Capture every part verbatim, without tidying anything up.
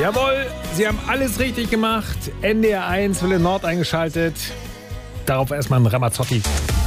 Jawohl, Sie haben alles richtig gemacht. N D R eins, Welle Nord eingeschaltet. Darauf erstmal ein Ramazzotti.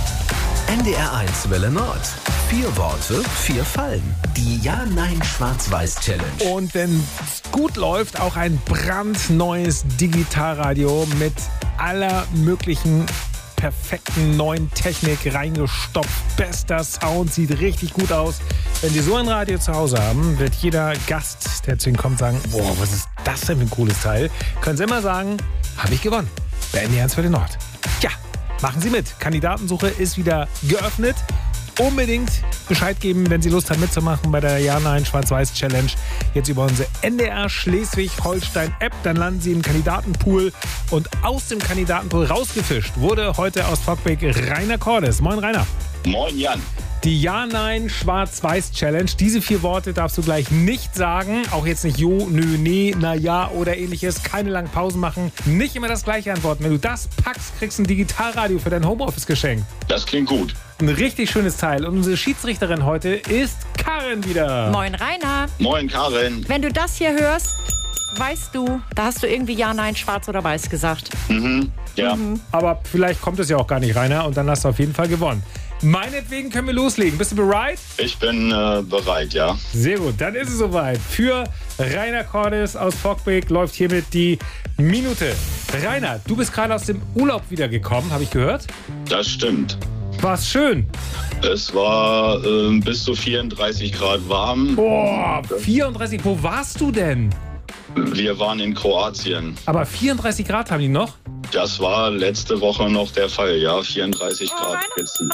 N D R eins Welle Nord. Vier Worte, vier Fallen. Die Ja-Nein-Schwarz-Weiß-Challenge. Und wenn es gut läuft, auch ein brandneues Digitalradio mit aller möglichen perfekten neuen Technik reingestopft. Bester Sound, sieht richtig gut aus. Wenn Sie so ein Radio zu Hause haben, wird jeder Gast, der zu Ihnen kommt, sagen, boah, was ist das denn für ein cooles Teil? Können Sie immer sagen, habe ich gewonnen. Bei N D R eins Welle Nord. Ja, machen Sie mit. Kandidatensuche ist wieder geöffnet. Unbedingt Bescheid geben, wenn Sie Lust haben mitzumachen bei der Ja-Nein-Schwarz-Weiß-Challenge. Jetzt über unsere N D R Schleswig-Holstein-App. Dann landen Sie im Kandidatenpool. Und aus dem Kandidatenpool rausgefischt wurde heute aus Fockbeck Rainer Cordes. Moin Rainer. Moin Jan. Die Ja-Nein-Schwarz-Weiß-Challenge. Diese vier Worte darfst du gleich nicht sagen. Auch jetzt nicht Jo, nö, nee, na ja oder ähnliches. Keine langen Pausen machen. Nicht immer das gleiche antworten. Wenn du das packst, kriegst du ein Digitalradio für dein Homeoffice geschenkt. Das klingt gut. Ein richtig schönes Teil. Und unsere Schiedsrichterin heute ist Karin wieder. Moin Rainer. Moin Karin. Wenn du das hier hörst, weißt du, da hast du irgendwie Ja, Nein, Schwarz oder Weiß gesagt. Mhm, ja. Mhm. Aber vielleicht kommt es ja auch gar nicht, Rainer. Und dann hast du auf jeden Fall gewonnen. Meinetwegen können wir loslegen. Bist du bereit? Ich bin äh, bereit, ja. Sehr gut, dann ist es soweit. Für Rainer Cordes aus Fockbeck läuft hiermit die Minute. Rainer, du bist gerade aus dem Urlaub wiedergekommen, habe ich gehört. Das stimmt. War's schön? Es war äh, bis zu vierunddreißig Grad warm. Boah, vierunddreißig, wo warst du denn? Wir waren in Kroatien. Aber vierunddreißig Grad haben die noch? Das war letzte Woche noch der Fall, ja. vierunddreißig Grad Spitzen.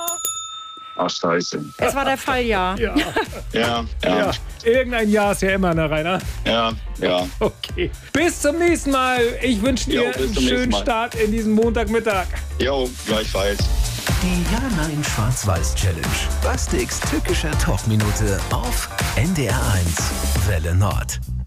Ach, scheiße. Es war der Fall, ja. Ja. Ja, ja, ja. Irgendein Jahr ist ja immer, ne, Rainer? ja, ja. Okay. Bis zum nächsten Mal. Ich wünsche dir Jo, bis einen zum nächsten schönen Mal. Start in diesen Montagmittag. Jo, gleichfalls. Die Ja-Nein-Schwarz-Weiß-Challenge. Bastiks tückischer Talkminute auf N D R eins Welle Nord.